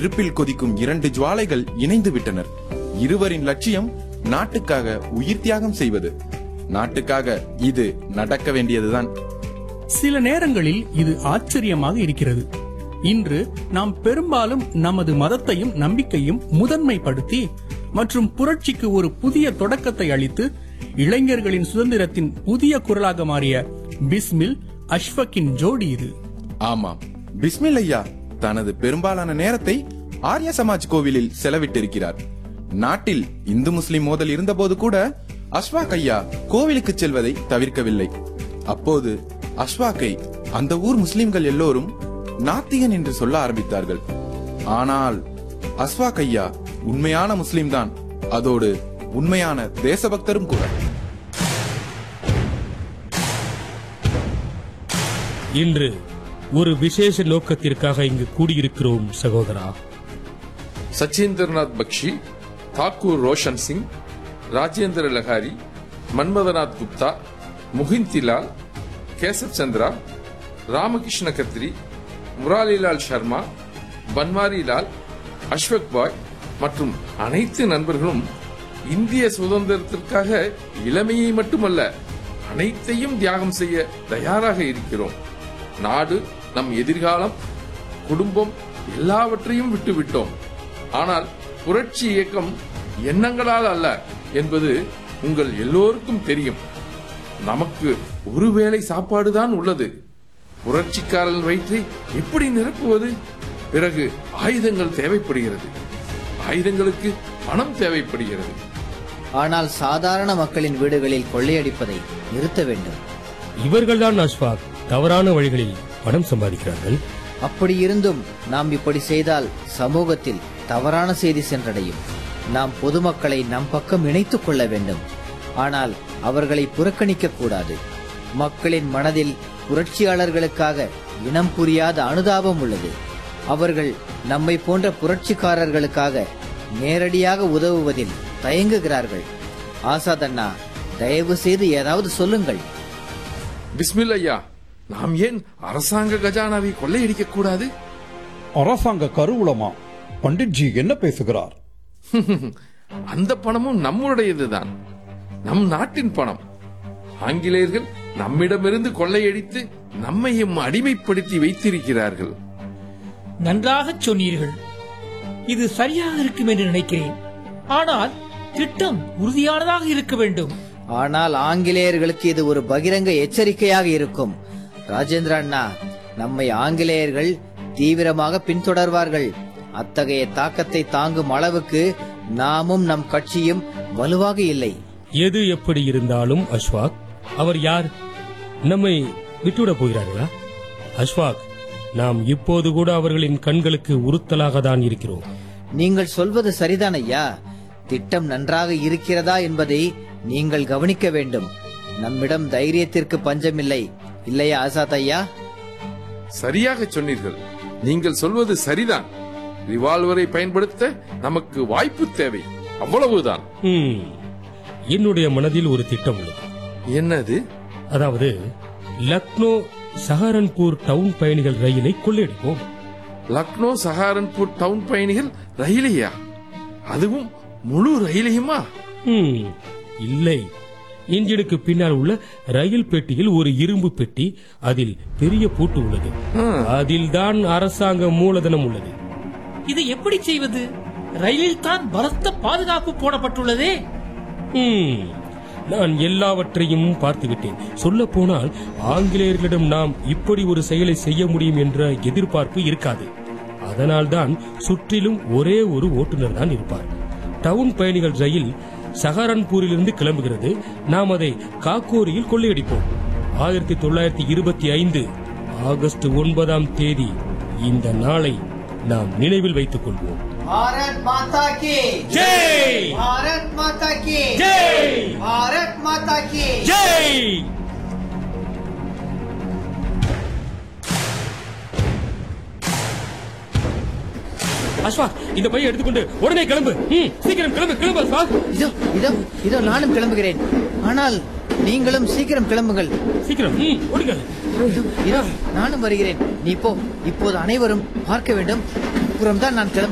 நெருப்பில் கொதிக்கும் 2 ஜுவாலைகள் இணைந்து விட்டனர். இருவரின் லட்சியம் நாட்டுக்காக உயிர் தியாகம் செய்வது. நாட்டுக்காக இது நடக்க வேண்டியதுதான். சில நேரங்களில் இது ஆச்சரியமாக இருக்கிறது. இன்று நாம் பெரும்பாலும் நமது மதத்தையும் நம்பிக்கையும் முதன்மைப்படுத்தி மற்றும் புரட்சிக்கு ஒரு புதிய தொடக்கத்தை அளித்து இளைஞர்களின் சுதந்திரத்தின் புதிய குரலாக மாறிய பிஸ்மில் அஷ்ஃபக்கின் ஜோடி இது. ஆமாம், பிஸ்மில் ஐயா தனது பெரும்பாலான நேரத்தை ஆர்ய சமாஜ் கோவிலில் செலவிட்டிருக்கிறார். நாட்டில் இந்து முஸ்லிம் மோதல் இருந்தபோது கூட அஷ்ஃபாக் ஐயா கோவிலுக்கு செல்வதை தவிர்க்கவில்லை. அப்போது அஷ்ஃபாக்கை அந்த ஊர் முஸ்லிம்கள் எல்லோரும் நாத்திகன் என்று சொல்ல ஆரம்பித்தார்கள். ஆனால் அஷ்ஃபாக் ஐயா உண்மையான முஸ்லிம் தான், அதோடு உண்மையான தேசபக்தரும் கூட. இன்று ஒரு விசேஷ நோக்கத்திற்காக இங்கு கூடியிருக்கிறோம் சகோதரா. சச்சீந்திரநாத் பக்ஷி, தாக்கூர் ரோஷன் சிங், ராஜேந்திர லஹாரி, மன்மதநாத் குப்தா, முகிந்திலால், கேசப் சந்திரா, ராமகிருஷ்ண கத்ரி, முராலிலால் சர்மா, பன்வாரிலால், அஷ்வக் பாய் மற்றும் அனைத்து நண்பர்களும் இந்திய சுதந்திரத்திற்காக இளமையை மட்டுமல்ல அனைத்தையும் தியாகம் செய்ய தயாராக இருக்கிறோம். நாடு, நம் எதிர்காலம், குடும்பம் எல்லாவற்றையும் விட்டுவிட்டோம். ஆனால் புரட்சி இயக்கம் எண்ணங்களால் அல்ல என்பது உங்கள் எல்லோருக்கும் தெரியும். நமக்கு ஒருவேளை சாப்பாடுதான் உள்ளது. புரட்சிக்காரன் வயிற்றை எப்படி நிரப்புவது? பிறகு ஆயுதங்கள் தேவைப்படுகிறது. ஆயுதங்களுக்கு பணம் தேவைப்படுகிறது. ஆனால் சாதாரண மக்களின் வீடுகளில் கொள்ளையடிப்பதை நிறுத்த வேண்டும். இவர்கள்தான் அஷ்ஃபாக் தவறான வழிகளில் பணம் சம்பாதிக்கிறார்கள். அப்படி இருந்தும் நாம் இப்படி செய்தால் சமூகத்தில் தவறான செய்தி சென்றடையும். நாம் பொதுமக்களை நம் பக்கம் இணைத்துக் கொள்ள வேண்டும். ஆனால் அவர்களை புறக்கணிக்க கூடாது. மக்களின் மனதில் புரட்சியாளர்களுக்காக இனம் புரியாத அனுதாபம் உள்ளது. அவர்கள் நம்மை போன்ற புரட்சிக்காரர்களுக்காக நேரடியாக உதவுவதில் தயங்குகிறார்கள். ஆசாத் அண்ணா, தயவு செய்து ஏதாவது சொல்லுங்கள். பிஸ்மில் ஐயா, நாம் ஏன் அரசாங்க கஜானாவை கொள்ளையடிக்க கூடாது? அரசாங்க கருவூலமா? பண்டிட்ஜி என்ன பேசுகிறார்? அந்த பணமும் நம்முடையதுதான், நம் நாட்டின் பணம். ஆங்கிலேயர்கள் நம்மிடமிருந்து கொள்ளையடித்து நம்மையும் அடிமைப்படுத்தி வைத்திருக்கிறார்கள். நன்றாக சொன்னீர்கள். இது சரியாக இருக்கும் என்று நினைக்கிறேன். ஆனால் திட்டம் உறுதியானதாக இருக்க வேண்டும். ஆனால் ஆங்கிலேயர்களுக்கு இது ஒரு பகிரங்க எச்சரிக்கையாக இருக்கும். ராஜேந்திர அண்ணா, நம்மை ஆங்கிலேயர்கள் தீவிரமாக பின்தொடர்வார்கள். அத்தகைய தாக்கத்தை தாங்கும் அளவுக்கு நாமும் நம் கட்சியும் வலுவாக இல்லை. எது எப்படி இருந்தாலும் அஷ்ஃபாக் அவர் யார்? நம்மை விட்டுவிட போகிறார்களா? அஷ்ஃபாக், நாம் இப்போது கூட அவர்களின் கண்களுக்கு உறுத்தலாக தான் இருக்கிறோம். நீங்கள் சொல்வது சரிதான் ஐயா. திட்டம் நன்றாக இருக்கிறதா என்பதை நீங்கள் கவனிக்க வேண்டும். நம்மிடம் தைரியத்திற்கு பஞ்சமில்லை, இல்லையா ஆசாத் ஐயா? சரியாக சொன்னீர்கள். நீங்கள் சொல்வது சரிதான். ரிவால்வரை பயன்படுத்த நமக்கு வாய்ப்பு தேவை, அவ்வளவுதான். என்னுடைய மனதில் ஒரு திட்டம் உள்ளது. என்னது? அதாவது லக்னோ சஹாரன்பூர் டவுன் பயணிகள் ரயிலை கொள்ளையடிப்போம். லக்னோ சஹாரன்பூர் டவுன் பயணிகள் ரயிலையா? அதுவும் முழு ரயிலையுமா? இல்லை, இன்ஜினுக்கு பின்னால் உள்ள ரயில் பெட்டியில் ஒரு இரும்பு பெட்டி, அதில் பெரிய பூட்டு உள்ளது. அதில் தான் அரசாங்க மூலதனம் உள்ளது. இது எப்படி செய்வது? ரயிலில் தான் பலத்த பாதுகாப்பு போடப்பட்டுள்ளதே. நான் எல்லாவற்றையும் பார்த்துவிட்டேன். சொல்ல போனால் ஆங்கிலேயர்களிடம் நாம் இப்படி ஒரு செயலை செய்ய முடியும் என்ற எதிர்பார்ப்பு இருக்காது. அதனால்தான் சுற்றிலும் ஒரே ஒரு ஓட்டுநர் தான் இருப்பார். டவுன் பயணிகள் ரயில் சஹாரன்பூரிலிருந்து கிளம்புகிறது. நாம் அதை காக்கோரியில் கொள்ளையடிப்போம். 1925 ஆகஸ்ட் 9ஆம் தேதி இந்த நாளை நாம் நினைவில் வைத்துக் கொள்வோம். பாரத் மாதா கி ஜெய்! பாரத் மாதா கி ஜெய்! பாரத் மாதா கி ஜெய்! அஷ்ஃபாக், இந்த பையை எடுத்துக்கொண்டு உடனே கிளம்பு. சீக்கிரம் கிளம்பு அஷ்ஃபாக். இதோ நானும் கிளம்புகிறேன். ஆனால் நீங்களும் சீக்கிரம் கிளம்புங்கள். சீக்கிரம் ஓடுங்க. நானும் வருகிறேன். நீ போ. இப்போது அனைவரும் பார்க்க வேண்டும். அப்புறம்தான் நான் கிளம்ப